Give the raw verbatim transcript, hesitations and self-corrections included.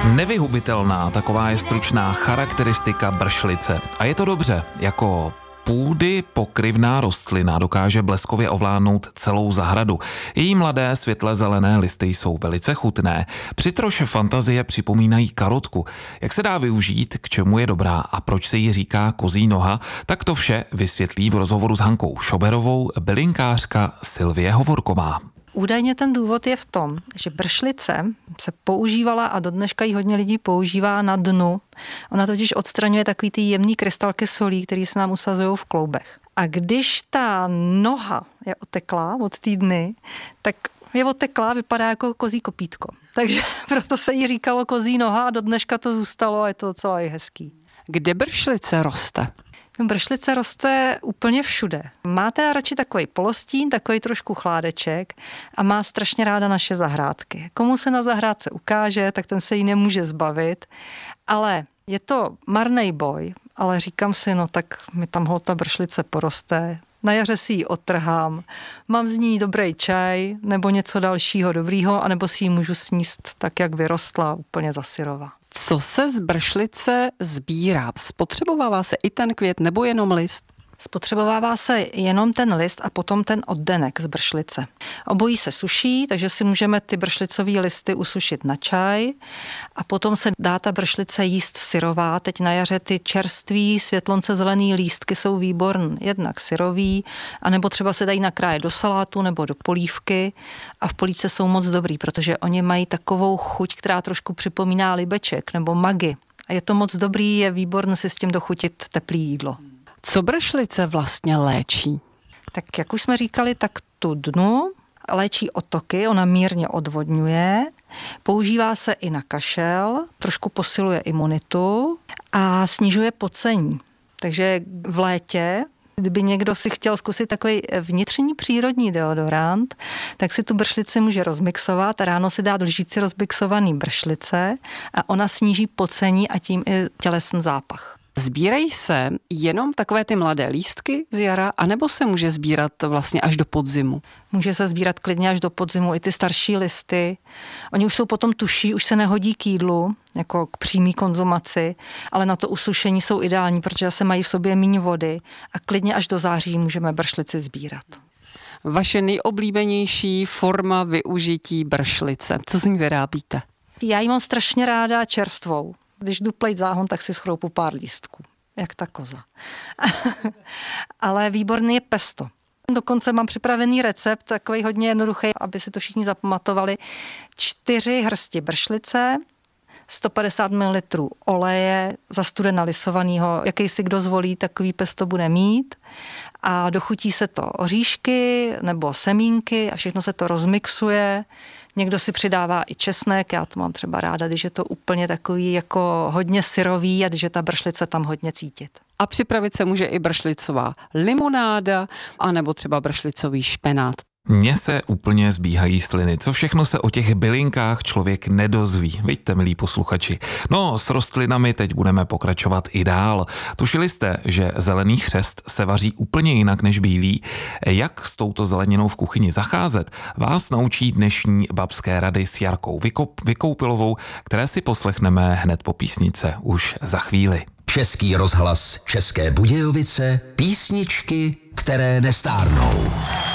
Nevyhubitelná, taková je stručná charakteristika bršlice. A je to dobře, jako půdy pokryvná rostlina dokáže bleskově ovládnout celou zahradu. Její mladé světle zelené listy jsou velice chutné. Při troše fantazie připomínají karotku. Jak se dá využít, k čemu je dobrá a proč se jí říká kozí noha, tak to vše vysvětlí v rozhovoru s Hankou Šoberovou bylinkářka Sylvie Hovorková. Údajně ten důvod je v tom, že bršlice se používala a do dneška ji hodně lidí používá na dnu. Ona totiž odstraňuje takový ty jemný krystalky solí, které se nám usazují v kloubech. A když ta noha je oteklá od té dny, tak je oteklá, vypadá jako kozí kopítko. Takže proto se jí říkalo kozí noha a do dneška to zůstalo a je to docela i hezký. Kde bršlice roste? Bršlice roste úplně všude. Máte radši takový polostín, takový trošku chládeček a má strašně ráda naše zahrádky. Komu se na zahrádce ukáže, tak ten se jí nemůže zbavit, ale je to marnej boj, ale říkám si, no tak mi tam ta bršlice poroste, na jaře si ji odtrhám, mám z ní dobrý čaj nebo něco dalšího dobrýho, anebo si ji můžu sníst tak, jak vyrostla, úplně zasyrova. Co se z bršlice sbírá? Spotřebovává se i ten květ nebo jenom list? Spotřebovává se jenom ten list a potom ten oddenek z bršlice. Obojí se suší, takže si můžeme ty bršlicové listy usušit na čaj a potom se dá ta bršlice jíst syrová. Teď na jaře ty čerství světlonce zelený lístky jsou výborný, jednak syrový, anebo třeba se dají nakrájet do salátu nebo do polívky a v polívce jsou moc dobrý, protože oni mají takovou chuť, která trošku připomíná libeček nebo magy. A je to moc dobrý, je výborné si s tím dochutit teplý jídlo. Co bršlice vlastně léčí? Tak jak už jsme říkali, tak tu dnu léčí otoky, ona mírně odvodňuje, používá se i na kašel, trošku posiluje imunitu a snižuje pocení. Takže v létě, kdyby někdo si chtěl zkusit takový vnitřní přírodní deodorant, tak si tu bršlici může rozmixovat a ráno si dát lžíci rozmixovaný bršlice a ona sníží pocení a tím i tělesný zápach. Sbírají se jenom takové ty mladé lístky z jara, anebo se může sbírat vlastně až do podzimu? Může se sbírat klidně až do podzimu, i ty starší listy. Oni už jsou potom tuší, už se nehodí k jídlu, jako k přímý konzumaci, ale na to usušení jsou ideální, protože se mají v sobě méně vody a klidně až do září můžeme bršlici sbírat. Vaše nejoblíbenější forma využití bršlice, co z ní vyrábíte? Já ji mám strašně ráda čerstvou. Když jdu plejt záhon, tak si schroupu pár lístků, jak ta koza. Ale výborný je pesto. Dokonce mám připravený recept, takový hodně jednoduchý, aby si to všichni zapamatovali. Čtyři hrsti bršlice, sto padesát mililitrů oleje, zastudena lisovaného, jaký si kdo zvolí, takový pesto bude mít. A dochutí se to oříšky nebo semínky a všechno se to rozmixuje. Někdo si přidává i česnek, já to mám třeba ráda, když je to úplně takový jako hodně syrový a když je ta bršlice tam hodně cítit. A připravit se může i bršlicová limonáda, anebo třeba bršlicový špenát. Mně se úplně zbíhají sliny. Co všechno se o těch bylinkách člověk nedozví. Vidíte, milí posluchači. No, s rostlinami teď budeme pokračovat i dál. Tušili jste, že zelený chřest se vaří úplně jinak než bílý? Jak s touto zeleninou v kuchyni zacházet, vás naučí dnešní babské rady s Jarkou Vykoupilovou, které si poslechneme hned po písnice už za chvíli. Český rozhlas České Budějovice, písničky, které nestárnou.